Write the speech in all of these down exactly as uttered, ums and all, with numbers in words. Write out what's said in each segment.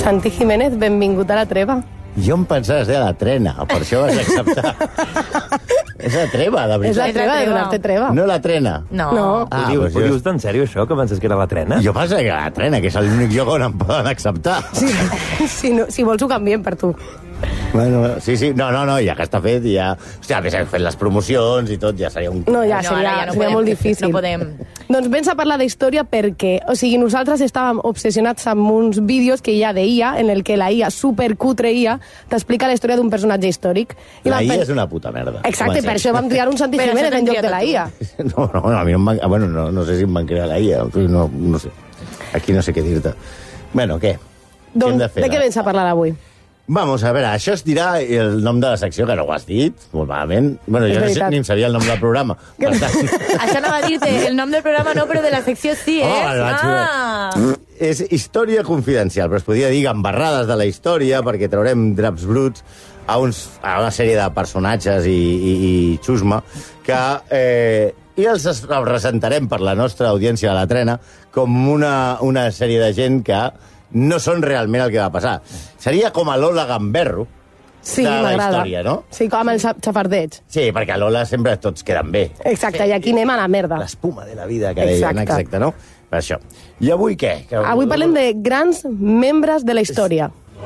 Santi Jiménez, benvingut a la treva. Jo em pensava que es deia la trena, per això vas acceptar. És la treva, de veritat. És la treva de donar-te treva. No la trena. No. No. Ah, Ho dius, doncs ho jo- dius tan sèrio, això, que penses que era la trena? Jo pensava que era la trena, que és l'únic lloc on em poden acceptar. Sí, si, no, si vols ho canviem per tu. Bueno, sí, sí, no, no, no, ja que està fet, ja... Hòstia, a més hem fet les promocions i tot, ja seria un... No, ja No, seria, ara ja no seria podem. molt difícil. No podem. Doncs vens a parlar d'història perquè, o sigui, nosaltres estàvem obsessionats amb uns vídeos que hi ha de I A, en el que la I A, supercutre I A, t'explica la història d'un personatge històric. I La vam I A pen- és una puta merda. Exacte, per això vam triar un Santi Per això Jiménez en t'hem lloc de triat la a tu. I A. No, no, a mi no em van... Bueno, no, no sé si em van crear la I A, no, no sé. Aquí no sé què dir-te. Bueno, què? Què hem Doncs, de fer? de què vens a parlar avui? Vamos, a veure, això es dirà el nom de la secció, que no ho has dit, molt malament. Bueno, És jo no sé, veritat. ni em sabia el nom del programa. Per tant... Això anava a dir-te, el nom del programa no, però de la secció sí, eh? Oh, el vaig ah. És història confidencial, però es podria dir gambarrades de la història, perquè traurem draps bruts a, uns, a una sèrie de personatges i, i, i xusma que... Eh, i els es- els presentarem per la nostra audiència de la trena com una, una sèrie de gent que no són realment el que va passar. Seria com a Lola Gamberro, Sí, de la m'agrada. història, no? Sí, com amb el xa- xafardeig. Sí, perquè a Lola sempre tots queden bé. Exacte, i aquí anem a la merda. L'espuma de la vida, que deien, Exacte. exacte, no? Per això. I avui què? Que... Avui parlem de grans membres de la història.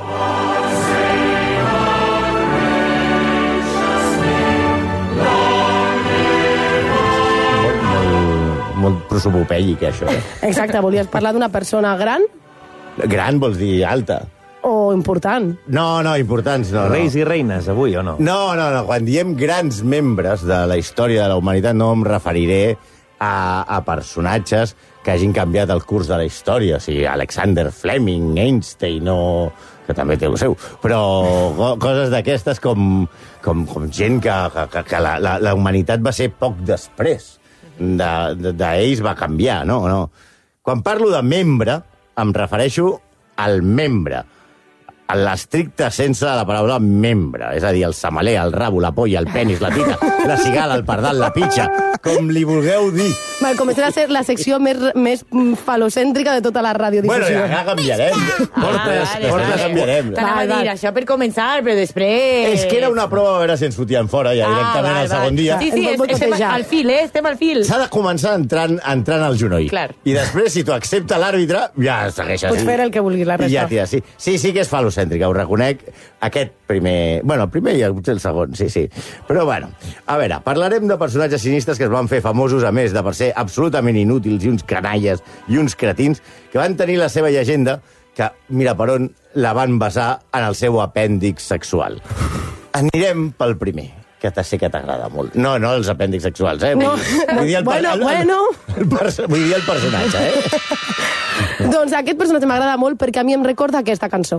Molt, molt, molt prosopopèic, això. Eh? Exacte, volies parlar d'una persona gran Gran vols dir alta. o important? No, no, importants, no. Reis no. i reines, avui, o no? No, no, no. Quan diem grans membres de la història de la humanitat no em referiré a, a personatges que hagin canviat el curs de la història. O sigui, Alexander Fleming, Einstein, o... que també té el seu. Però co- coses d'aquestes com, com, com gent que, que, que la, la, la humanitat va ser poc després d'ells de, de va canviar, no? no. Quan parlo de membre, em refereixo al membre, a l'estricte sense de la paraula membre, és a dir, el samaler, el rabo, la polla, el penis, la tita, la cigala, el pardal, la pitxa, com li vulgueu dir. Val, començarà a ser la secció més, més mm, falocèntrica de tota la Bueno, radiodifusió. ja, ja canviarem. Portes, vale, portes vale. canviarem. T'anava a Val, dir val. això per començar, però després... És que era una prova a veure si ens fotien fora ja directament val, al segon val. dia. Sí, sí, Ens es- vol estem boicotejar. al fil, eh? Estem al fil. S'ha de començar entrant, entrant al genoll. Clar. I després, si t'ho accepta l'àrbitre, ja segueixes. Pots fer el que vulguis, la I ja resta. tira, sí. Sí, sí que és falocèntrica, ho reconec. Aquest primer... Bueno, el primer i el, potser el segon, sí, sí. Però, bueno, a veure, parlarem de personatges sinistres que es van fer famosos, a més de per ser absolutament inútils i uns canalles i uns cretins, que van tenir la seva llegenda que, mira per on, la van basar en el seu apèndix sexual. Anirem pel primer, que te sé que t'agrada molt. No, no els apèndix sexuals, eh? No. Bueno, bueno. El, perso- vull dir el personatge, eh? Doncs aquest personatge m'agrada molt perquè a mi em recorda aquesta cançó.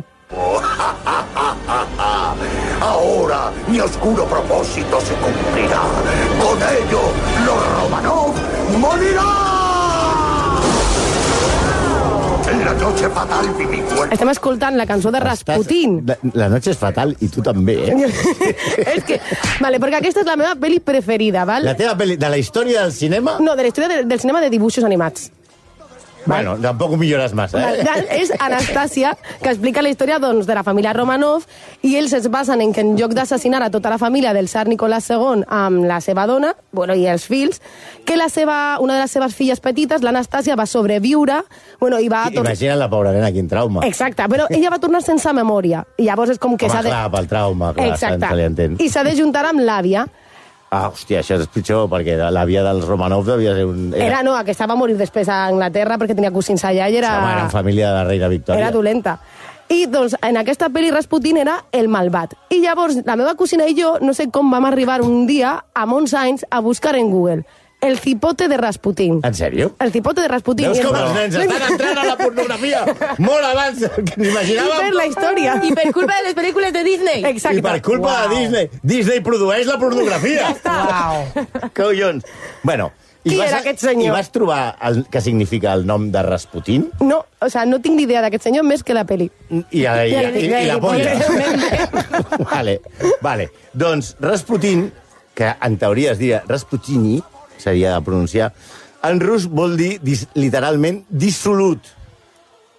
Ahora mi oscuro propósito se cumplirá. Con ello, los Romanov morirán. En la noche fatal vi mi cuerpo. Estem escoltant la cançó de Rasputin. La, la noche és fatal i tu també, eh? És que... Vale, perquè aquesta és la meva pel·li preferida, val? La teva pel·li de la història del cinema? No, de la història de, del cinema de dibuixos animats. Bueno, tampoc ho millores massa, eh? Val, és Anastàcia, que explica la història doncs, de la família Romanov, i ells es basen en que en lloc d'assassinar a tota la família del tsar Nicolás segon amb la seva dona, bueno, i els fills, que la seva, una de les seves filles petites, l'Anastàcia, va sobreviure, bueno, i va... tor- Imagina't la pobra nena, quin trauma. Exacte, però ella va tornar sense memòria. I llavors és com que Home, s'ha de... clar, pel trauma, clar, Exacte. se li entén. I s'ha de juntar amb l'àvia. Ah, hòstia, això és pitjor, perquè l'àvia dels Romanov devia ser un... Era, no, aquesta va morir després a Anglaterra perquè tenia cosins allà i era... Home, era en família de la reina Victòria. Era dolenta. I, doncs, en aquesta pel·li Rasputin era el malvat. I llavors, la meva cosina i jo, no sé com vam arribar un dia, a molts anys, a buscar en Google el cipote de Rasputin. En sèrio? El cipote de Rasputin. Veus I com és- els nens estan entrant a la pornografia molt abans que ens I per imaginàvem? la història. I per culpa de les pel·lícules de Disney. Exacte. I per culpa Uau. de Disney. Disney produeix la pornografia. Wow. Collons. Bueno, i Qui vas, era aquest senyor? I vas trobar el que significa el nom de Rasputin? No, o sea, no tinc ni idea d'aquest senyor més que la pel·li. I, a, i, i, i, i la polla. vale, vale. Doncs Rasputin, que en teoria es diria Rasputini, seria de pronunciar, en rus vol dir dis, literalment dissolut.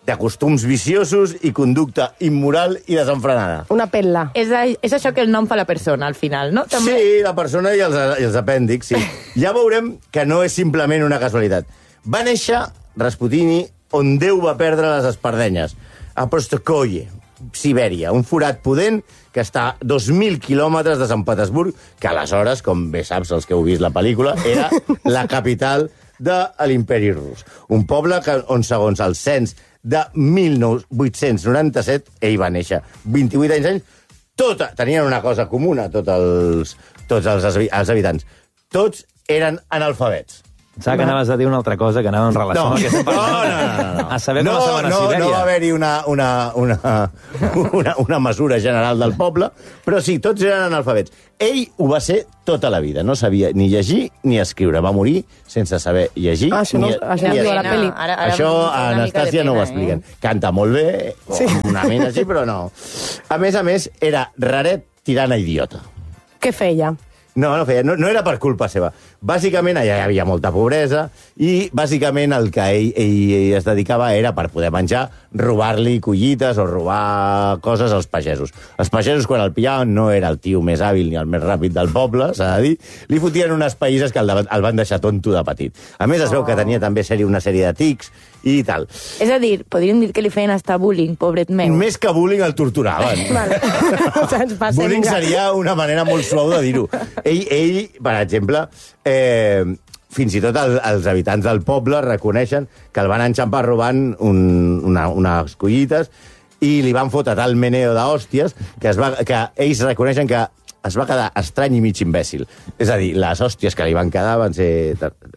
de costums viciosos i conducta immoral i desenfrenada. Una pel·la. És, a, és això que el nom fa la persona, al final, no? També... Sí, la persona i els, i els apèndixs, sí. Ja veurem que no és simplement una casualitat. Va néixer Rasputini on Déu va perdre les espardenyes, a Prostokoye, Sibèria, un forat pudent que està a dos mil quilòmetres de Sant Petersburg, que aleshores, com bé saps els que heu vist la pel·lícula, era la capital de l'imperi rus. Un poble que, on, segons el cens de mil vuit-cents noranta-set, ell va néixer vint-i-vuit anys, anys tota, tenien una cosa comuna, tots els, tots els, els habitants. Tots eren analfabets. Pensava que anaves a dir una altra cosa, que anava en relació No, amb el que estem no, parlant. no, no, no. A saber com no, estaven a no, Sibèria. no va haver-hi una, una, una, una, una mesura general del poble, però sí, tots eren analfabets. Ell ho va ser tota la vida, no sabia ni llegir ni escriure. Va morir sense saber llegir Ah, això no- ni, això no ni diu a la escriure. pel·li. Ara, ara Això em a fa una mica de Anastàcia no ho pena, expliquen. Eh? Canta molt bé, sí. Una mina així, però no. A més a més, era raret tirant a idiota. Què feia? No, no feia, no, no era per culpa seva. Bàsicament, allà hi havia molta pobresa i, bàsicament, el que ell, ell, ell es dedicava era, per poder menjar, robar-li collites o robar coses als pagesos. Els pagesos, quan el pillaven, no era el tio més hàbil ni el més ràpid del poble, s'ha de dir. Li fotien unes païses que el, el van deixar tonto de petit. A més, es veu que tenia també sèrie, una sèrie de tics i tal. És a dir, podríem dir que li feien hasta bullying, pobret meu. Més que bullying, el torturaven. Vale. O sigui, ens passem Bullying ja. seria una manera molt suau de dir-ho. Ell, ell, per exemple, eh, fins i tot el, els habitants del poble reconeixen que el van enxampar robant un, una, unes collites i li van fotre tal meneo d'hòsties que, es va, que ells reconeixen que es va quedar estrany i mig imbècil. És a dir, les hòsties que li van quedar van ser...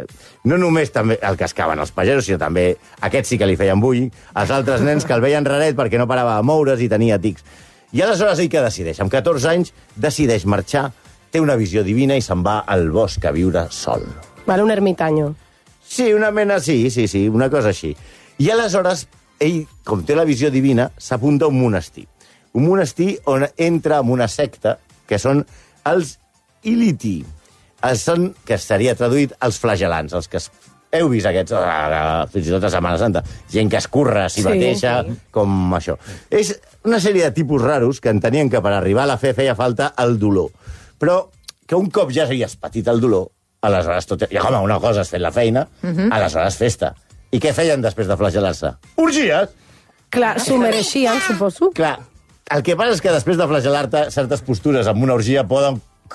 No només també el cascaven els pagesos, sinó també aquests sí que li feien bullying, els altres nens que el veien raret perquè no parava de moure's i tenia tics. I aleshores ell què decideix? Amb catorze anys decideix marxar, té una visió divina i se'n va al bosc a viure sol. Vale, un ermitaño. Sí, una mena, sí, sí, sí, una cosa així. I aleshores, ell, com té la visió divina, s'apunta a un monestir. Un monestir on entra en una secta que són els Iliti. Els són, que seria traduït, els flagelants, els que es, heu vist aquests, fins i tot a Setmana Santa, gent que es curra a si Sí, mateixa, sí. com això. És una sèrie de tipus raros que entenien que per arribar a la fe feia falta el dolor. Però que un cop ja havies patit el dolor, aleshores tot... I, home, una cosa és fer la feina, uh-huh. aleshores festa. I què feien després de flagelar-se? Orgies! Clar, s'ho mereixien, suposo. Clar, el que passa és que després de flagelar-te, certes postures amb una orgia poden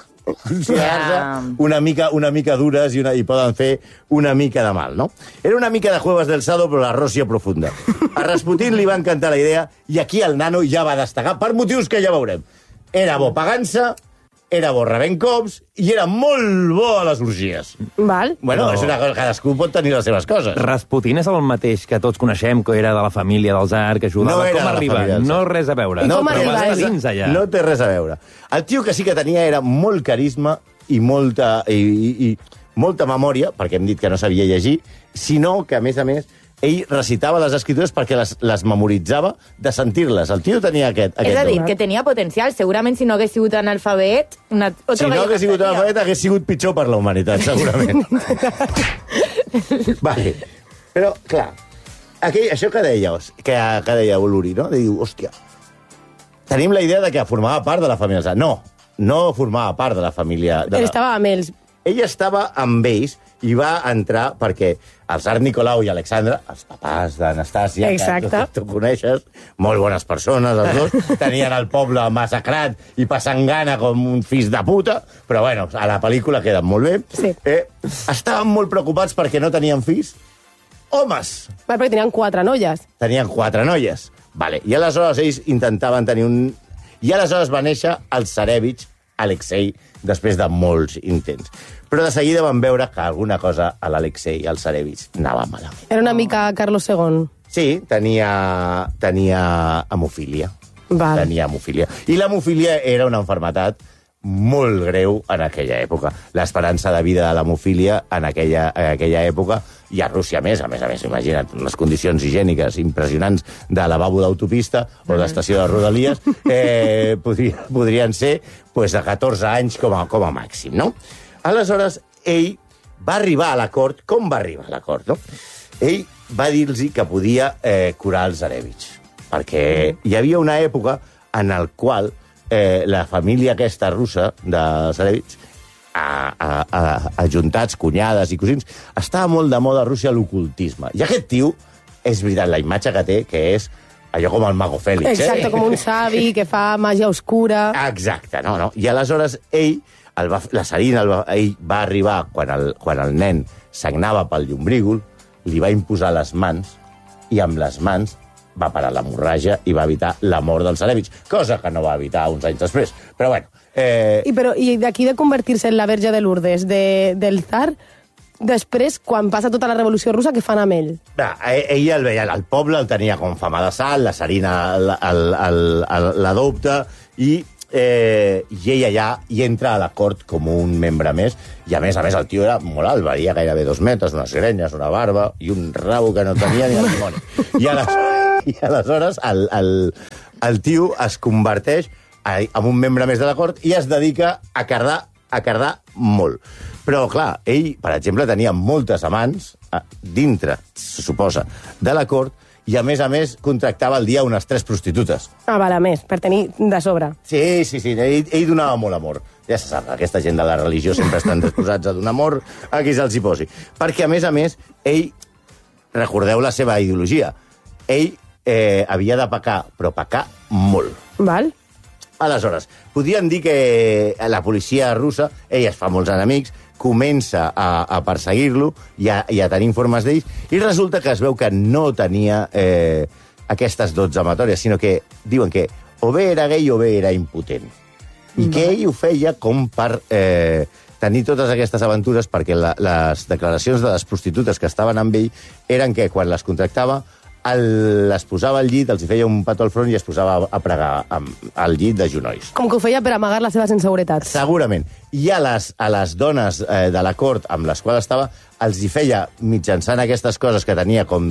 considerar-se una mica, una mica dures i, una, i poden fer una mica de mal, no? Era una mica de Cuevas del Sado, però la Ròssia profunda. A Rasputin li va encantar la idea i aquí el nano ja va destacar per motius que ja veurem. Era bo pagant-se, era bo rebent cops i era molt bo a les orgies. Val. Bueno, No. és una cosa, cadascú pot tenir les seves coses. Rasputin és el mateix que tots coneixem, que era de la família del tsar, que ajudava. No era com de la arriba? família del tsar. No res a veure. I No, com però arriba vas ell? dins allà. No té res a veure. El tio que sí que tenia era molt carisma i molta, i, i, i molta memòria, perquè hem dit que no sabia llegir, sinó que, a més a més, ell recitava les escritures perquè les, les memoritzava de sentir-les. El tio tenia aquest, aquest És a dir, don. que tenia potencial. Segurament, si no hagués sigut analfabet... Una, otro Si no gallo hagués sigut cantaria. analfabet, hagués sigut pitjor per la humanitat, segurament. Vale. Però, clar, aquell, això que dèieu, que, que deia Luri, no? De dir, hòstia, tenim la idea de que formava part de la família. No, no formava part de la família... De Ell la... estava amb ells. Ell estava amb ells i va entrar perquè el tsar Nicolau i Alexandra, els papàs d'Anastàcia, Exacte. que tu, tu coneixes, molt bones persones, els dos, tenien el poble massacrat i passant gana com un fills de puta, però bueno, a la pel·lícula queden molt bé. Sí. Eh, estaven molt preocupats perquè no tenien fills. Homes! Val, perquè tenien quatre noies. Tenien quatre noies. Vale. I aleshores ells intentaven tenir un... I aleshores va néixer el Tsarevich Alexei, després de molts intents. Però de seguida van veure que alguna cosa a l'Alexei i al Tsarevich anava malament. Era una mica Carlos segon. Sí, tenia, tenia hemofília. Val. Tenia hemofília. I l'hemofília era una malaltia molt greu en aquella època. L'esperança de vida de l'hemofília en aquella, en aquella època, i a Rússia més, a més a més, imagina't, unes condicions higièniques impressionants de lavabo d'autopista o d'estació de Rodalies, eh, podria, podrien ser pues, de catorze anys com a, com a màxim, no? Aleshores, ell va arribar a l'acord. Com va arribar a l'acord, no? Ell va dir-los que podia eh, curar els Zarevich. Perquè hi havia una època en la qual eh, la família aquesta russa de Zarevich, a, a, a, ajuntats, cunyades i cosins, estava molt de moda a Rússia l'ocultisme. I aquest tio, és veritat, la imatge que té, que és allò com el Mago Fèlix. Exacte, eh? com un savi que fa màgia oscura. Exacte, no, no. I aleshores ell, el va, la Sarina, el va, ell va arribar, quan el, quan el nen sagnava pel llombrígol, li va imposar les mans, i amb les mans va parar l'hemorràgia i va evitar la mort dels Zarevich, cosa que no va evitar uns anys després. Però bueno... Eh... I, però, i d'aquí de convertir-se en la Verge de Lourdes de, del tsar, després, quan passa tota la revolució russa, què fan amb ell? Va, ell el veia, el poble el tenia com fama de sal, la Sarina l'adopta, i, eh, i ell allà hi entra a la cort com un membre més, i a més a més el tio era molt alt, valia gairebé dos metres, unes grenyes, una barba, i un rabo que no tenia ni el dimoni. I aleshores, i aleshores el, el, el tio es converteix en un membre més de la cort i es dedica a cardar, a cardar molt. Però, clar, ell, per exemple, tenia moltes amants dintre, se suposa, de la cort, i, a més a més, contractava al dia unes tres prostitutes. Ah, val, a més, per tenir de sobre. Sí, sí, sí, ell, ell donava molt amor. Ja se sap, aquesta gent de la religió sempre estan disposats a donar amor a qui se'ls hi posi. Perquè, a més a més, ell, recordeu la seva ideologia, ell eh, havia de pecar, però pecar molt. Val. Aleshores, podien dir que la policia russa, ell es fa molts enemics, comença a, a perseguir-lo i a, i a tenir informes d'ells, i resulta que es veu que no tenia eh, aquestes dotze amatòries, sinó que diuen que o bé era gay o bé era impotent. I que ell ho feia com per eh, tenir totes aquestes aventures, perquè la, les declaracions de les prostitutes que estaven amb ell eren que quan les contractava el, les posava al llit, els hi feia un petó al front i es posava a pregar al llit de genolls. Com que ho feia per amagar les seves inseguretats. Segurament. I a les, a les dones eh, de la cort amb les quals estava, els hi feia, mitjançant aquestes coses que tenia com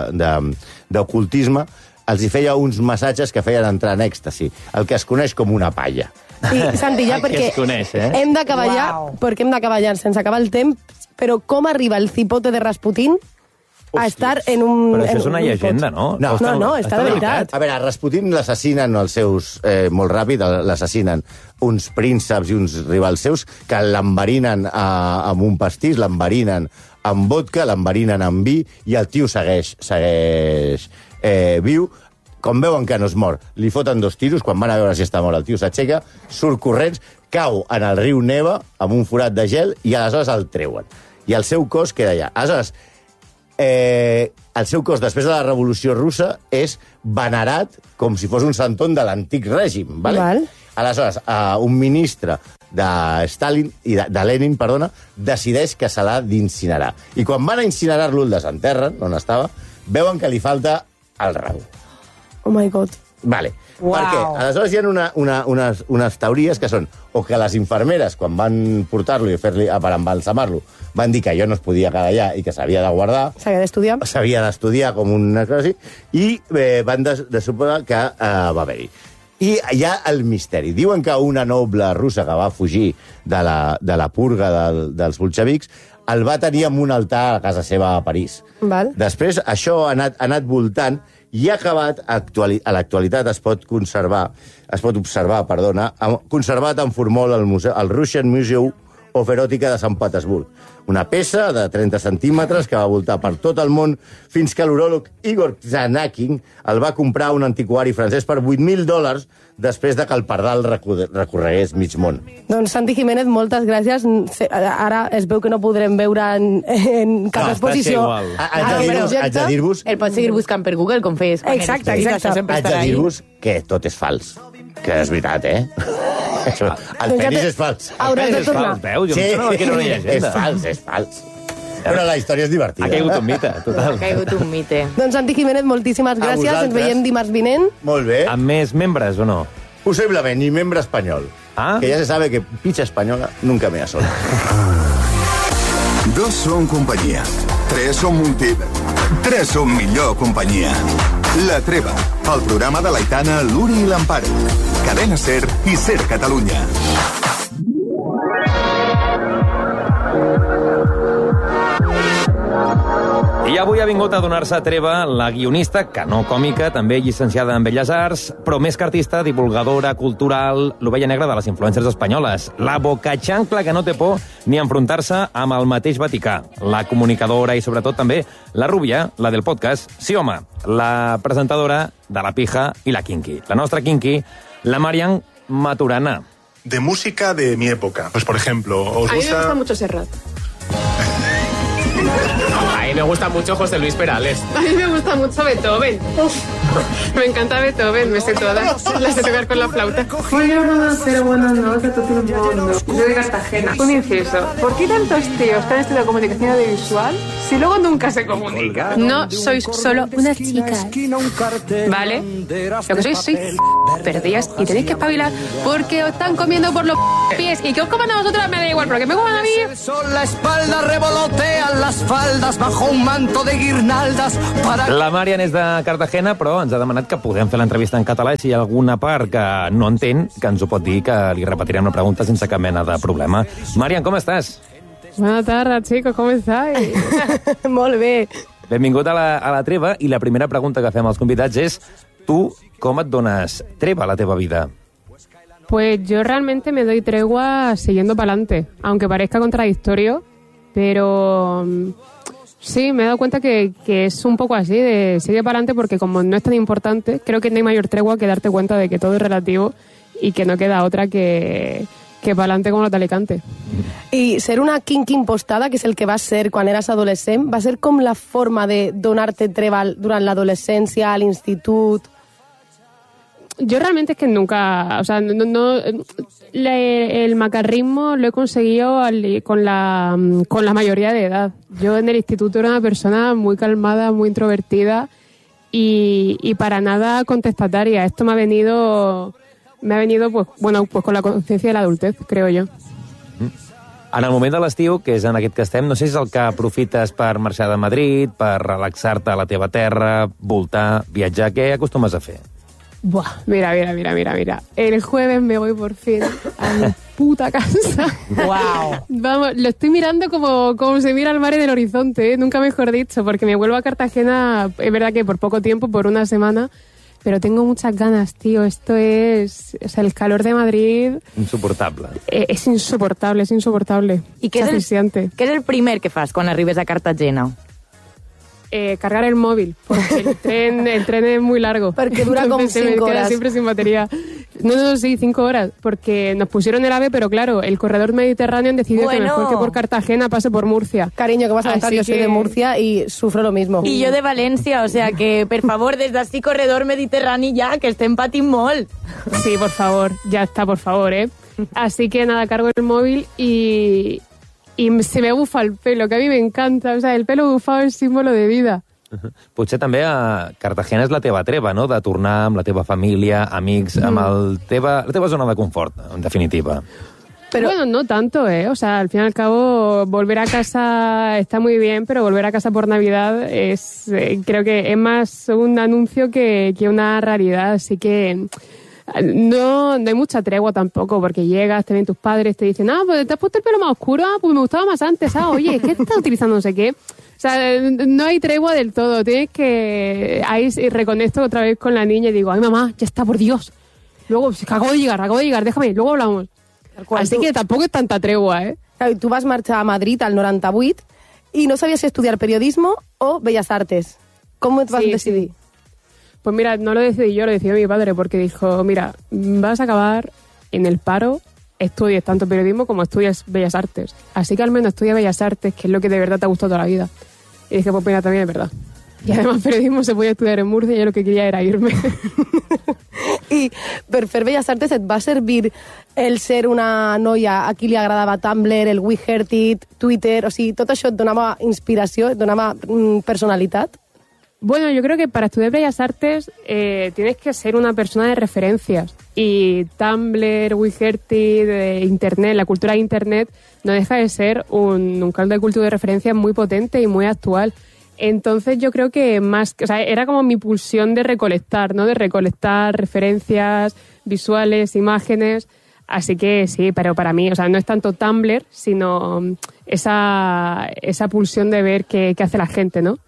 d'ocultisme, els hi feia uns massatges que feien entrar en èxtasi, el que es coneix com una palla. I, Santi, ja perquè coneix, eh? hem d'acabar ja, perquè hem d'acabar ja sense acabar el temps, però com arriba el cipote de Rasputín a estar en un... Però això és una llegenda, no? No, no, no, està de veritat. A veure, a Rasputín l'assassinen els seus, eh, molt ràpid, l'assassinen uns prínceps i uns rivals seus que l'enverinen amb un pastís, l'enverinen amb vodka, l'enverinen amb vi, i el tio segueix, segueix eh, viu. Com veuen que no es mor, li foten dos tiros, quan van a veure si està mort el tio s'aixeca, surt corrents, cau en el riu Neva amb un forat de gel i aleshores el treuen. I el seu cos queda allà. Aleshores, Eh, el seu cos, després de la Revolució Russa, és venerat com si fos un santon de l'antic règim. Vale? Val. Aleshores, eh, un ministre de Stalin, i de, de Lenin, perdona, decideix que se l'ha d'incinerar. I quan van a incinerar-lo, el desenterren, on estava, veuen que li falta el rabo. Oh my God. Vale. Uau. Per què? Aleshores hi ha una, una, unes, unes teories que són o que les infermeres, quan van portar-lo i fer-li per embalsamar-lo, van dir que allò no es podia quedar allà i que s'havia de guardar, S'havia d'estudiar. s'havia d'estudiar com una cosa així, i eh, van de, de suposar que eh, va haver-hi. I hi ha el misteri. Diuen que una noble russa que va fugir de la, de la purga del, dels bolxevics el va tenir en un altar a casa seva a París. Val. Després això ha anat, ha anat voltant i ha acabat, actuali, a l'actualitat es pot conservar, es pot observar, perdona, conservat en formol al, museu, al Russian Museum of Eròtica de Sant Petersburg. Una peça de trenta centímetres que va voltar per tot el món fins que l'uròleg Igor Zanakin el va comprar un antiquari francès per vuit mil dòlars després de que el pardal recorregués mig món. Doncs Santi Jiménez, moltes gràcies. Ara es veu que no podrem veure en, en cap No, exposició. igual. Haig de dir-vos- haig de dir-vos El pots seguir buscant per Google, com feies. quan Exacte, eres petit, exacte. Això sempre haig de estarà ahí. dir-vos que tot és fals. Que és veritat, eh? Això, el Doncs ja penis te- és fals. Hauràs de És tornar. fals, veus? Jo em sonava que era una és llegenda. fals, és fals. Però la història és divertida. Ha caigut un mite, total. Ha caigut un mite. Doncs Santi Jiménez, moltíssimes gràcies. Ens vosaltres. veiem dimarts vinent. Molt bé. Amb més membres o no? Posiblemente, ni membre espanyol. Ah. Que ya se sabe que picha española nunca me da sola. Dos són companyia. Tres són multi... Tres són millor companyia. La Treva, el programa de l'Aitana, l'Uri i l'Amparo. Cadena Ser i Ser Catalunya. I avui ha vingut a donar-se treva la guionista, que no còmica, també llicenciada en Belles Arts, però més que artista, divulgadora cultural, l'ovella negra de les influències espanyoles, la bocachancla que no té por ni enfrontar-se amb el mateix Vaticà, la comunicadora i, sobretot, també la rubia, la del podcast, sí home, la presentadora de La Pija i la Kinky. La nostra Kinky, la Marian Maturana. De música de mi época. Pues, por ejemplo, ¿os gusta...? A mí me gusta mucho Serrat. A mí me gusta mucho José Luis Perales. A mí me gusta mucho Beethoven. Me encanta Beethoven, me sé todas. Las de tocar con la flauta. Hola, buenas, buenas noches a todo el mundo. Yo de Cartagena. Un inciso. ¿Por qué tantos tíos que han estudiado comunicación audiovisual si luego nunca se comunican? No sois solo unas chicas, ¿vale? Lo que sois sois perdidas y tenéis que espabilar porque os están comiendo por los pies. Y que os coman a vosotras me da igual, pero que me coman a mí. La espalda revolotean las faldas bajo un manto de guirnaldas para... La Marian és de Cartagena, però ens ha demanat que podem fer l'entrevista en català i si hi ha alguna part que no entén, que ens ho pot dir, que li repetirem la pregunta sense cap mena de problema. Marian, com estàs? Buenas tardes, chicos, ¿cómo estáis? Molt bé. Benvingut a la, a la treva i la primera pregunta que fem als convidats és tu com et dones treva a la teva vida? Pues yo realmente me doy tregua siguiendo para adelante, aunque parezca contradictorio, pero sí, me he dado cuenta que, que es un poco así, de sigue para adelante porque como no es tan importante, creo que no hay mayor tregua que darte cuenta de que todo es relativo y que no queda otra que, que para adelante como los de Alicante. I ser una kinky impostada, que és el que vas ser quan eres adolescent, va ser com la forma de donar-te treva durant l'adolescència, a l'institut... Yo realmente es que nunca, o sea, no, no le, el macarrismo lo he conseguido al, con la con la mayoría de edad. Yo en el instituto era una persona muy calmada, muy introvertida y, y para nada contestataria. Esto me ha venido, me ha venido, pues, bueno, pues con la conciencia de la adultez, creo yo. En el moment de l'estiu, que és en aquest que estem, no sé si és el que aprofites per marxar de Madrid, per relaxar-te a la teva terra, voltar, viatjar, què acostumes a fer? Buah, mira, mira, mira, mira, mira. El jueves me voy por fin a mi puta casa. Wow. Vamos, lo estoy mirando como, como se mira el mar en el horizonte, ¿eh? Nunca mejor dicho, porque me vuelvo a Cartagena, es verdad que por poco tiempo, por una semana, pero tengo muchas ganas, tío. Esto es... O sea, el calor de Madrid... Insoportable. Eh, és insoportable, és insoportable. I què és, el, què és el primer que fas quan arribes a Cartagena? Eh, cargar el móvil, porque el tren, el tren es muy largo. Porque dura como Entonces, cinco me queda horas. siempre sin batería. No, no, sí, cinco horas, porque nos pusieron el AVE, pero claro, el corredor mediterráneo decidió bueno. que mejor que por Cartagena pase por Murcia. Cariño, que vas a contar, yo soy de Murcia y sufro lo mismo. I jo de València, o sea que, per favor, des d'ací corredor mediterrani ja, que estem patint molt. Sí, por favor, ya está, por favor, ¿eh? Así que nada, cargo el móvil y, y se me bufa el pelo, que a mí me encanta. O sea, el pelo bufado es símbolo de vida. Potser també a Cartagena és la teva treva, no?, de tornar amb la teva família, amics, amb el teva, la teva zona de confort, en definitiva. Pero bueno, no tanto, ¿eh? O sea, al fin y al cabo, volver a casa está muy bien, pero volver a casa por Navidad es, eh, creo que es más un anuncio que, que una realidad, así que no, no hay mucha tregua tampoco, porque llegas, te ven tus padres, te dicen, ah, pues te has puesto el pelo más oscuro, ah, pues me gustaba más antes, ah, oye, ¿qué estás utilizando no sé qué? O sea, no hay tregua del todo. Tienes que... Ahí reconecto otra vez con la niña y digo, ay, mamá, ya está, por Dios. Luego, acabo de llegar, acabo de llegar, déjame, luego hablamos. Así que tampoco es tanta tregua, ¿eh? Tú vas marxar a Madrid al noranta-vuit y no sabías si estudiar periodismo o Bellas Artes. ¿Cómo te vas sí, a decidir? Sí. Pues mira, no lo decidí yo, lo decidió mi padre, porque dijo, mira, vas a acabar en el paro, estudies tanto periodismo como estudias Bellas Artes. Así que al menos estudia Bellas Artes, que es lo que de verdad te ha gustado toda la vida. Y dije, pues mira, también es verdad. Y además periodismo se podía estudiar en Murcia y yo lo que quería era irme. I per fer Belles Artes et va servir el ser una noia a qui li agradava Tumblr, el We Heard It, Twitter... O sigui, tot això et donava inspiració, et donava mm, personalitat? Bueno, yo creo que para estudiar Bellas Artes eh, tienes que ser una persona de referencias. Y Tumblr, We Heard It, eh, Internet, la cultura de Internet, no deja de ser un, un caldo de cultivo de referencias muy potente y muy actual. Entonces yo creo que más, o sea, era como mi pulsión de recolectar, ¿no? De recolectar referencias visuales, imágenes. Así que sí, pero para mí, o sea, no es tanto Tumblr, sino esa, esa pulsión de ver qué, qué hace la gente, ¿no?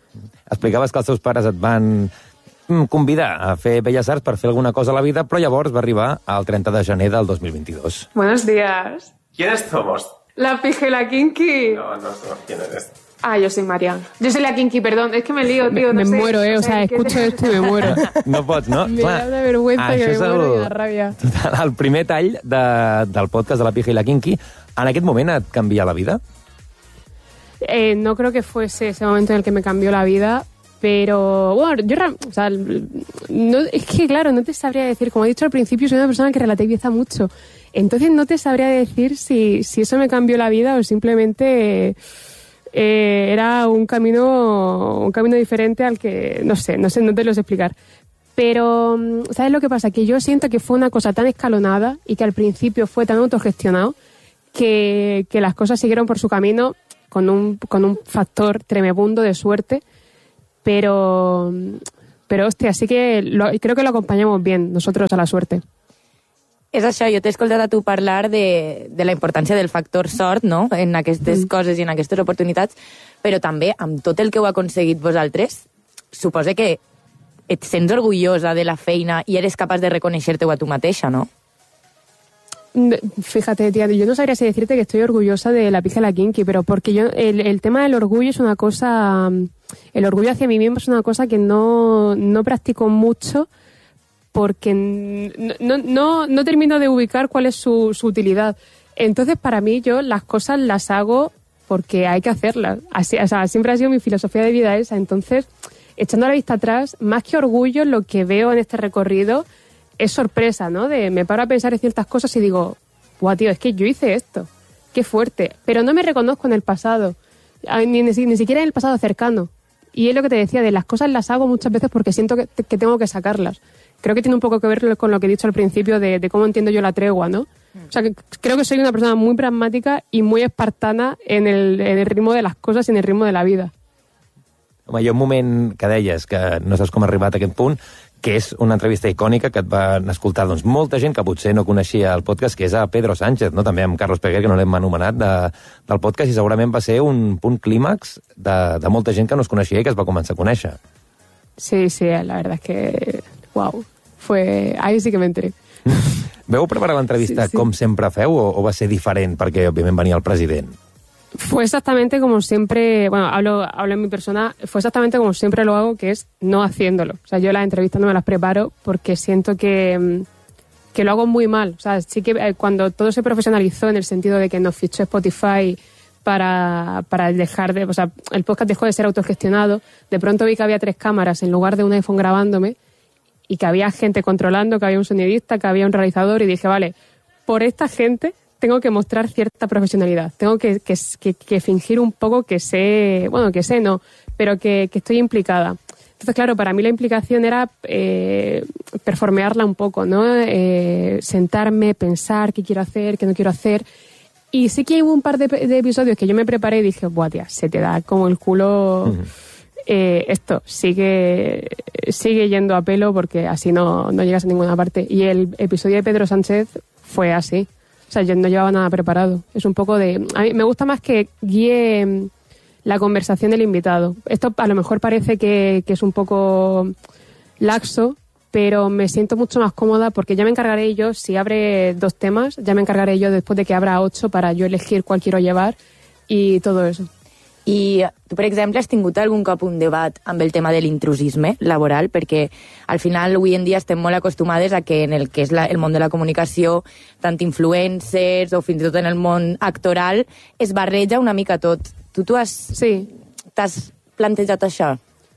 Explicaves que els teus pares et van convidar a fer Belles Arts per fer alguna cosa a la vida, però llavors va arribar el trenta de gener del dos mil veintidós. Buenos días. ¿Quiénes somos? La Pija y la Kinky. No, no sé quién eres. Ah, yo soy Marian. Yo soy la Kinky, perdón. Es que me lío, tío. No me sé. muero, eh. O sea, escucho esto y me muero. No pots, no? Me da una vergüenza que me muero i una ràbia. El primer tall de, del podcast de La Pija i la Kinky, en aquest moment et canvia la vida? Eh, no creo que fuese ese momento en el que me cambió la vida, pero bueno, yo, o sea, no, es que claro, no te sabría decir, como he dicho al principio, soy una persona que relativiza mucho, entonces no te sabría decir si, si eso me cambió la vida o simplemente eh, era un camino, un camino diferente al que, no sé, no sé, no te lo sé explicar. Pero, ¿sabes lo que pasa? Que yo siento que fue una cosa tan escalonada y que al principio fue tan autogestionado que, que las cosas siguieron por su camino con un, con un factor tremebundo de suerte, pero, pero hostia, sí que lo, creo que lo acompañamos bien nosotros a la suerte. És això, jo t'he escoltat a tu parlar de, de la importància del factor sort, no?, en aquestes mm. coses i en aquestes oportunitats, però també amb tot el que heu aconseguit vosaltres, suposa que et sents orgullosa de la feina y eres capaz de reconèixer-te a tu mateixa, ¿no? Fíjate, tía, yo no sabría si decirte que estoy orgullosa de La Pija y la Kinky, pero porque yo el, el tema del orgullo es una cosa, el orgullo hacia mí mismo es una cosa que no, no practico mucho porque no, no, no, no termino de ubicar cuál es su, su utilidad. Entonces, para mí, yo las cosas las hago porque hay que hacerlas. Así, o sea, siempre ha sido mi filosofía de vida esa. Entonces, echando la vista atrás, más que orgullo, lo que veo en este recorrido es sorpresa, ¿no? De me paro a pensar en ciertas cosas y digo, guau, tío, es que yo hice esto. Qué fuerte. Pero no me reconozco en el pasado. Ni, ni, ni siquiera en el pasado cercano. Y es lo que te decía, de las cosas las hago muchas veces porque siento que, que tengo que sacarlas. Creo que tiene un poco que ver con lo que he dicho al principio de, de cómo entiendo yo la tregua, ¿no? O sea, que creo que soy una persona muy pragmática y muy espartana en el, en el ritmo de las cosas y en el ritmo de la vida. Home, hi ha un moment que deies que no saps com ha arribat a aquest punt, que és una entrevista icònica que et van escoltar doncs, molta gent que potser no coneixia el podcast, que és a Pedro Sánchez, no? També amb Carlos Peguer, que no l'hem anomenat, de, del podcast, i segurament va ser un punt clímax de, de molta gent que no es coneixia i que es va començar a conèixer. Sí, sí, la verdad es que, wow, fue... ahí sí que me enteré. Veu preparar l'entrevista sí, sí. com sempre feu o, o va ser diferent perquè, òbviament, venia el president? Fue exactamente como siempre, bueno, hablo, hablo en mi persona, fue exactamente como siempre lo hago, que es no haciéndolo. O sea, yo las entrevistas no me las preparo porque siento que, que lo hago muy mal. O sea, sí que eh, cuando todo se profesionalizó en el sentido de que nos fichó Spotify para, para dejar de... O sea, el podcast dejó de ser autogestionado, de pronto vi que había tres cámaras en lugar de un iPhone grabándome y que había gente controlando, que había un sonidista, que había un realizador y dije, vale, por esta gente tengo que mostrar cierta profesionalidad, tengo que, que, que, que fingir un poco que sé, bueno, que sé no, pero que, que estoy implicada. Entonces, claro, para mí la implicación era eh, performearla un poco, ¿no? Eh, sentarme, pensar qué quiero hacer, qué no quiero hacer. Y sí que hubo un par de, de episodios que yo me preparé y dije, buah, tía, se te da como el culo... Uh-huh. Eh, esto sigue sigue yendo a pelo porque así no, no llegas a ninguna parte. Y el episodio de Pedro Sánchez fue así. O sea, yo no llevaba nada preparado. Es un poco de... A mí me gusta más que guíe la conversación del invitado. Esto a lo mejor parece que, que es un poco laxo, pero me siento mucho más cómoda porque ya me encargaré yo, si abre dos temas, ya me encargaré yo después de que abra ocho para yo elegir cuál quiero llevar y todo eso. I tu, per exemple, has tingut algun cop un debat amb el tema de l'intrusisme laboral? Perquè al final avui en dia estem molt acostumades a que en el que és la, el món de la comunicació, tant influencers o fins i tot en el món actoral, es barreja una mica tot. Tu, tu has, sí. t'has plantejat això?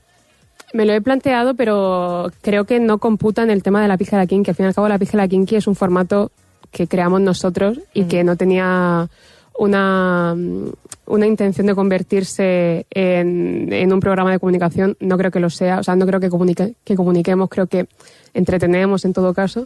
Me lo he planteado, pero creo que no computa en el tema de La Pija y la Kinky. Al fin y al cabo, La Pija y la Kinky es un formato que creamos nosotros y mm. que no tenía... Una, una intención de convertirse en, en un programa de comunicación, no creo que lo sea, o sea, no creo que, comunique, que comuniquemos, creo que entretenemos en todo caso.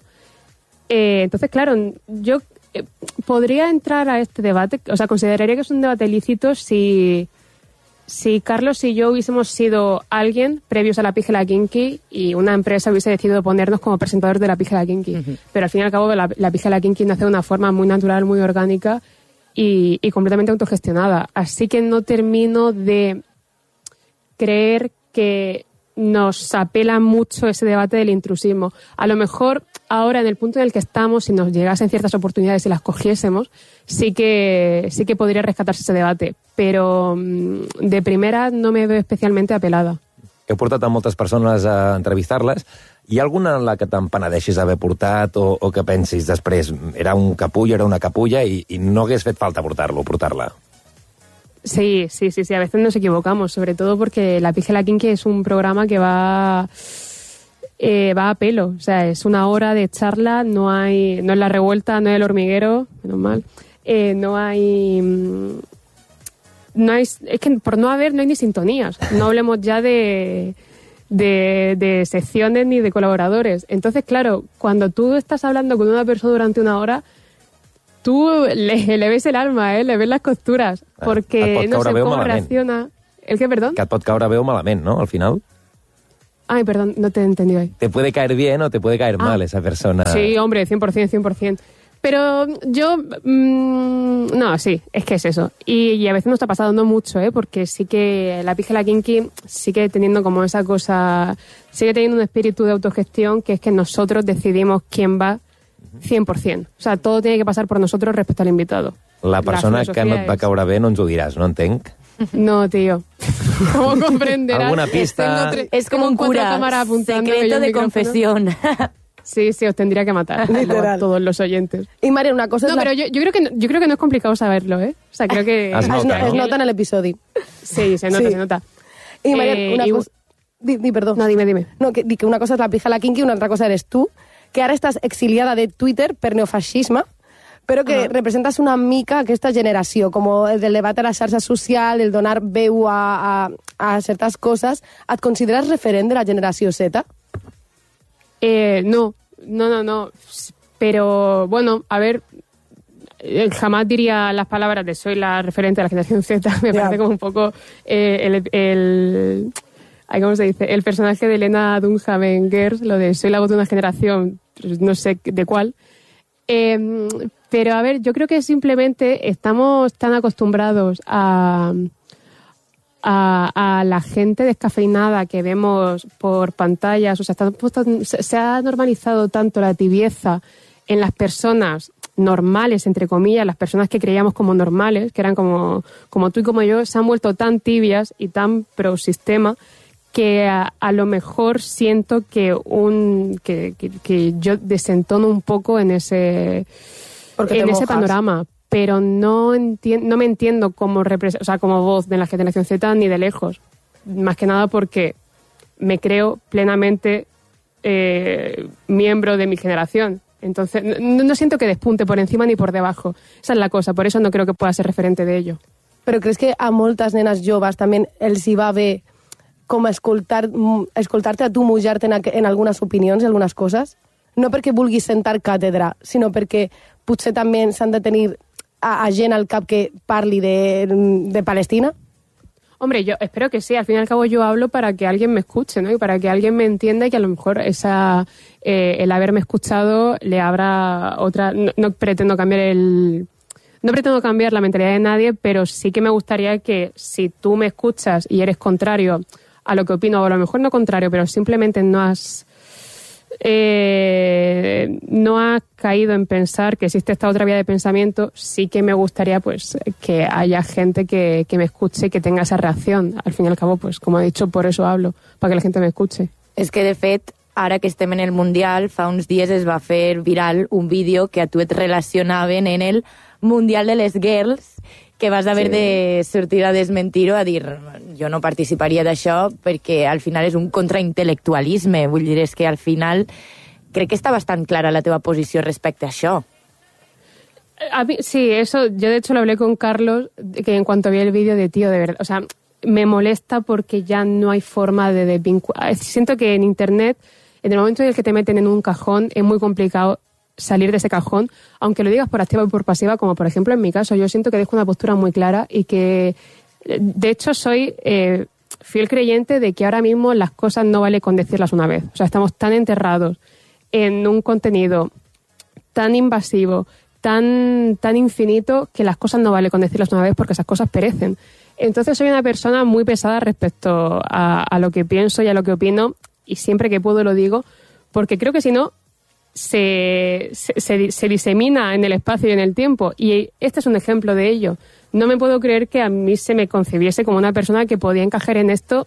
Eh, entonces, claro, yo eh, podría entrar a este debate, o sea, consideraría que es un debate lícito si, si Carlos y yo hubiésemos sido alguien previos a La Pija y la Kinky y una empresa hubiese decidido ponernos como presentadores de La Pija y la Kinky. Uh-huh. Pero al fin y al cabo, La, la Pija y la Kinky nace de una forma muy natural, muy orgánica, Y, y completamente autogestionada. Así que no termino de creer que nos apela mucho ese debate del intrusismo. A lo mejor ahora, en el punto en el que estamos, si nos llegasen ciertas oportunidades y las cogiésemos, sí que, sí que podría rescatarse ese debate. Pero de primera no me veo especialmente apelada. He portat a moltes persones a entrevistar-les. Hi ha alguna en la que t'empenedeixis d'haver portat o, o que pensis després era un capullo, era una capulla i, i no hagués fet falta portar-lo, portar-la? Sí, sí, sí, sí, a veces nos equivocamos, sobre todo porque La Pija y la Kinky es un programa que va eh, va a pelo, o sea, es una hora de charla, no hay no es La Revuelta, no es El Hormiguero, menos mal, eh, no hay no hay, es que por no haber no hay ni sintonías, no hablemos ya de de, de secciones ni de colaboradores. Entonces, claro, cuando tú estás hablando con una persona durante una hora, tú le, le ves el alma, ¿eh? Le ves las costuras, porque no sé cómo reacciona. ¿El qué, perdón? Que et pot caure bé o malament, ¿no? Al final. Ay, perdón, no te he entendido ahí. Te puede caer bien o te puede caer ah. mal esa persona. Sí, hombre, cien por ciento, cien por ciento. Pero yo, mmm, no, sí, es que es eso. Y, y a veces nos está pasando, no mucho, ¿eh? Porque sí que La Pija y la Kinky sigue teniendo como esa cosa, sigue teniendo un espíritu de autogestión, que es que nosotros decidimos quién va cien por ciento. O sea, todo tiene que pasar por nosotros respecto al invitado. La persona la que no et va caure bé no ens ho diràs, no entenc? No, tío. ¿Cómo comprenderás? ¿Alguna pista? Es como un cura. Secreto de confesión. Sí, sí, os tendría que matar a todos los oyentes. Y María, una cosa no, es la... pero yo, yo, creo que no, yo creo que no es complicado saberlo, ¿eh? O sea, creo que... Es nota, ¿no? Es nota en el episodio. Sí, se nota, sí. se nota. Y María, eh, una y... cosa... Di, di, perdón. No, dime, dime. No, que, di que una cosa és La Pija i la Kinky i una altra cosa eres tu, que ara estàs exiliada de Twitter per neofeixisme, però que uh -huh. representes una mica aquesta generació, com el del debat a la xarxa social, el donar veu a, a, a certes coses. Et consideres referent de la generació Z? Eh, no, no, no, no. Pero, bueno, a ver, jamás diría las palabras de soy la referente de la generación Z. Me yeah. parece como un poco eh, el... el ¿cómo se dice? El personaje de Elena Dunham en Girls, lo de soy la voz de una generación, no sé de cuál. Eh, pero, a ver, yo creo que simplemente estamos tan acostumbrados a, a, a la gente descafeinada que vemos por pantallas. O sea, está, se ha normalizado tanto la tibieza en las personas normales, entre comillas, las personas que creíamos como normales, que eran como, como tú y como yo, se han vuelto tan tibias y tan pro sistema que a, a lo mejor siento que un que, que, que yo desentono un poco en ese en ese panorama, pero no enti- no me entiendo como repres- o sea, como voz de la generación Z ni de lejos, más que nada porque me creo plenamente eh, miembro de mi generación. Entonces no, no siento que despunte por encima ni por debajo. Esa es la cosa, por eso no creo que pueda ser referente de ello. Però creus que a moltes nenes joves també els hi va bé com escoltar, escoltar-te a tu mullar-te en, en algunes opinions i algunes coses? No perquè vulguis sentar càtedra, sinó perquè potser també s'han de tenir a, a gent al cap que parli de, de Palestina? Hombre, yo espero que sí. Al fin y al cabo yo hablo para que alguien me escuche, ¿no? Y para que alguien me entienda y que a lo mejor esa eh, el haberme escuchado le abra otra... No, no pretendo cambiar el... No pretendo cambiar la mentalidad de nadie, pero sí que me gustaría que si tú me escuchas y eres contrario a lo que opino, o a lo mejor no contrario, pero simplemente no has eh, no has caído en pensar que existe esta otra vía de pensamiento, sí que me gustaría pues que haya gente que, que me escuche y que tenga esa reacción. Al fin y al cabo, pues como he dicho, por eso hablo, para que la gente me escuche. És que, de fet, ara que estem en el Mundial, fa uns dies es va fer viral un vídeo que a tu et relacionaven en el Mundial de les Girls, que vas haver sí. de sortir a desmentir-ho, a dir jo no participaria d'això perquè al final és un contraintel·lectualisme. Vull dir, és que al final crec que està bastant clara la teva posició respecte a això. A mí, sí, eso, yo de hecho lo hablé con Carlos, que en cuanto vi el vídeo de tío, de verdad, o sea, me molesta porque ya no hay forma de desvincular. Siento que en Internet, en el momento en el que te meten en un cajón, es muy complicado salir de ese cajón, aunque lo digas por activa y por pasiva, como por ejemplo en mi caso. Yo siento que dejo una postura muy clara y que, de hecho, soy eh, fiel creyente de que ahora mismo las cosas no vale con decirlas una vez. O sea, estamos tan enterrados en un contenido tan invasivo, tan, tan infinito, que las cosas no vale con decirlas una vez porque esas cosas perecen. Entonces soy una persona muy pesada respecto a, a lo que pienso y a lo que opino, y siempre que puedo lo digo, porque creo que si no, se, se, se, se disemina en el espacio y en el tiempo, y este es un ejemplo de ello. No me puedo creer que a mí se me concibiese como una persona que podía encajar en esto,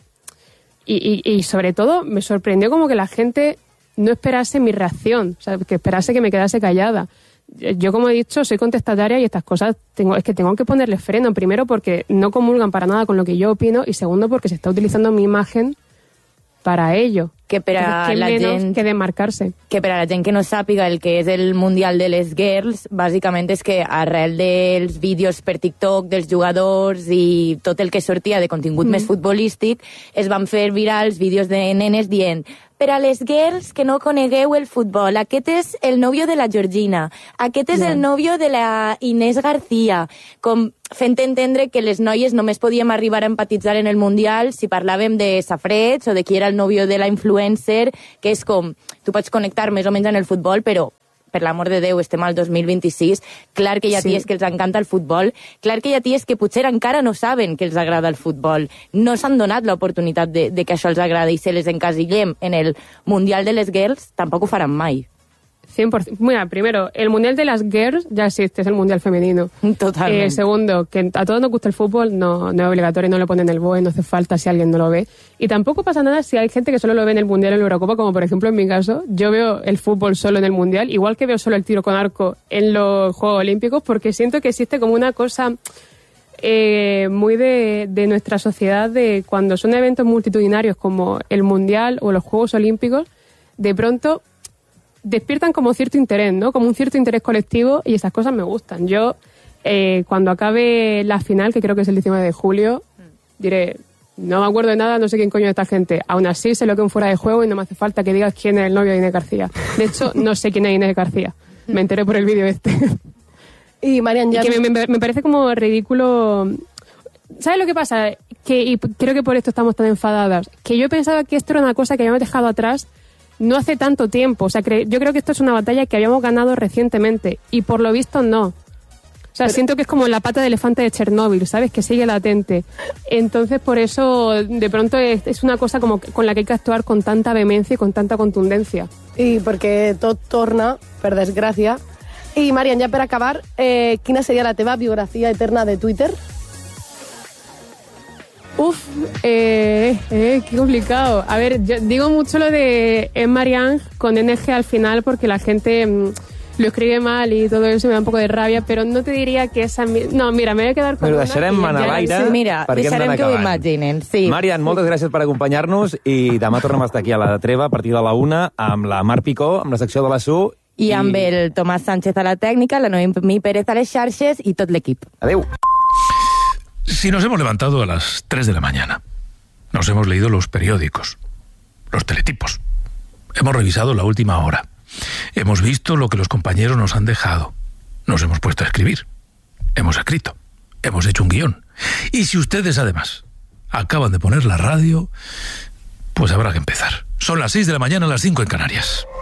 y, y, y sobre todo me sorprendió como que la gente no esperase mi reacción, o sea, que esperase que me quedase callada. Yo, como he dicho, soy contestataria y estas cosas tengo, es que tengo que ponerle freno, primero porque no comulgan para nada con lo que yo opino, y segundo porque se está utilizando mi imagen para ello. Que per a que la menos gent... que demarcar-se. Que per a la gent que no sàpiga el que és el Mundial de les Girls, bàsicament és que arrel dels vídeos per TikTok dels jugadors i tot el que sortia de contingut mm. més futbolístic, es van fer virals vídeos de nenes dient: per a les girls que no conegueu el futbol, aquest és el nòvio de la Georgina, aquest és yeah. el nòvio de la Inés García, com fent entendre que les noies només podíem arribar a empatitzar en el Mundial si parlàvem de safrets o de qui era el nòvio de la influencer, que és com, tu pots connectar més o menys en el futbol, però per l'amor de Déu, estem al dos mil vint-i-sis, clar que hi ha sí. ties que els encanta el futbol, clar que hi ha ties que potser encara no saben que els agrada el futbol, no s'han donat l'oportunitat de, de que això els agrada, i si les encasillem en el Mundial de les Girls, tampoc ho faran mai. cien por ciento. Mira, primero, el Mundial de las Girls ya existe, es el Mundial femenino. Totalmente. Eh, segundo, que a todos nos gusta el fútbol, no, no es obligatorio, no lo ponen en el B O E, no hace falta si alguien no lo ve. Y tampoco pasa nada si hay gente que solo lo ve en el Mundial o en la Eurocopa, como por ejemplo en mi caso. Yo veo el fútbol solo en el Mundial, igual que veo solo el tiro con arco en los Juegos Olímpicos, porque siento que existe como una cosa eh, muy de, de nuestra sociedad, de cuando son eventos multitudinarios como el Mundial o los Juegos Olímpicos, de pronto despiertan como cierto interés, ¿no? Como un cierto interés colectivo, y esas cosas me gustan. Yo, eh, cuando acabe la final, que creo que es el diecinueve de julio, diré, no me acuerdo de nada, no sé quién coño es esta gente. Aún así, sé lo que es un fuera de juego y no me hace falta que digas quién es el novio de Inés García. De hecho, no sé quién es Inés García. Me enteré por el vídeo este. Y Marian, ya... Y que me, me, me parece como ridículo... ¿Sabes lo que pasa? Que, y creo que por esto estamos tan enfadadas, que yo pensaba que esto era una cosa que habíamos dejado atrás no hace tanto tiempo. O sea, cre- yo creo que esto es una batalla que habíamos ganado recientemente, y por lo visto no. O sea, Pero... siento que es como la pata de elefante de Chernóbil, ¿sabes? Que sigue latente. Entonces, por eso, de pronto, es, es una cosa como con la que hay que actuar con tanta vehemencia y con tanta contundencia. I perquè tot torna, per desgràcia. I, Marian, ja per acabar, eh, quina seria la teva biografia eterna de Twitter? Uf, eh, eh, qué complicado. A ver, yo digo mucho lo de Marianne con N G al final porque la gente mmm, lo escribe mal y todo eso, me da un poco de ràbia, però no te diria que esa... No, mira, me voy a quedar con però una... deixarem anar a l'aire sí, mira, perquè hem d'anar que ho acabant. imaginen, sí. Marian, moltes gràcies per acompanyar-nos, i demà tornem a estar aquí a la Treva a partir de la una amb la Mar Picó, amb la secció de la S U. I amb i... el Tomàs Sánchez a la tècnica, la Noemí Pérez a les xarxes i tot l'equip. Adéu. Si nos hemos levantado a las tres de la mañana, nos hemos leído los periódicos, los teletipos, hemos revisado la última hora, hemos visto lo que los compañeros nos han dejado, nos hemos puesto a escribir, hemos escrito, hemos hecho un guión. Y si ustedes además acaban de poner la radio, pues habrá que empezar. Son las seis de la mañana, las cinco en Canarias.